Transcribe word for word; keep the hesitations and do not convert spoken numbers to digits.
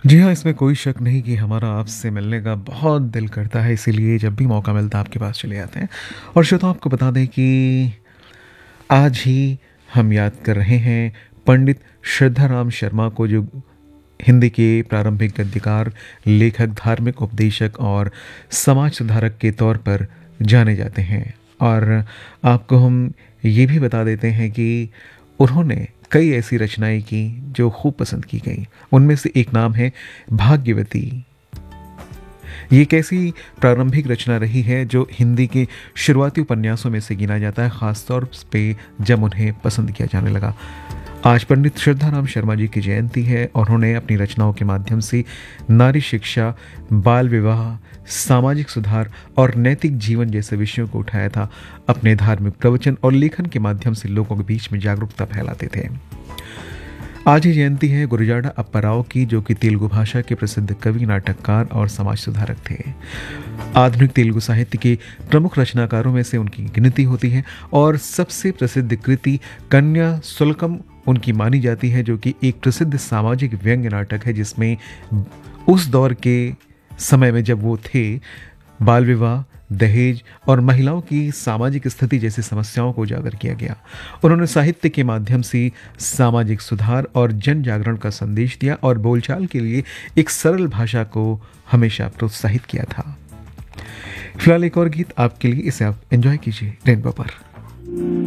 जी हाँ, इसमें कोई शक नहीं कि हमारा आपसे मिलने का बहुत दिल करता है, इसीलिए जब भी मौका मिलता है आपके पास चले आते हैं। और श्रोताओं आपको बता दें कि आज ही हम याद कर रहे हैं पंडित श्रद्धाराम शर्मा को, जो हिंदी के प्रारंभिक गद्यकार, लेखक, धार्मिक उपदेशक और समाज सुधारक के तौर पर जाने जाते हैं। और आपको हम ये भी बता देते हैं कि उन्होंने कई ऐसी रचनाएं की जो खूब पसंद की गई। उनमें से एक नाम है भाग्यवती। ये एक ऐसी प्रारंभिक रचना रही है जो हिंदी के शुरुआती उपन्यासों में से गिना जाता है, खासतौर पे जब उन्हें पसंद किया जाने लगा। आज पंडित श्रद्धाराम शर्मा जी की जयंती है और उन्होंने अपनी रचनाओं के माध्यम से नारी शिक्षा, बाल विवाह, सामाजिक सुधार और नैतिक जीवन जैसे विषयों को उठाया था। अपने धार्मिक प्रवचन और लेखन के माध्यम से लोगों के बीच में जागरूकता फैलाते थे। आज ही जयंती है गुरजाड़ा अप्पाराव की, जो कि तेलुगु भाषा के प्रसिद्ध कवि, नाटककार और समाज सुधारक थे। आधुनिक तेलुगु साहित्य के प्रमुख रचनाकारों में से उनकी गिनती होती है और सबसे प्रसिद्ध कृति कन्या शुल्कम उनकी मानी जाती है, जो कि एक प्रसिद्ध सामाजिक व्यंग्य नाटक है जिसमें उस दौर के समय में जब वो थे, बाल विवाह, दहेज और महिलाओं की सामाजिक स्थिति जैसी समस्याओं को उजागर किया गया। उन्होंने साहित्य के माध्यम से सामाजिक सुधार और जन जागरण का संदेश दिया और बोलचाल के लिए एक सरल भाषा को हमेशा प्रोत्साहित किया था। फिलहाल एक और गीत आपके लिए, इसे आप एंजॉय कीजिए रेनबो पर।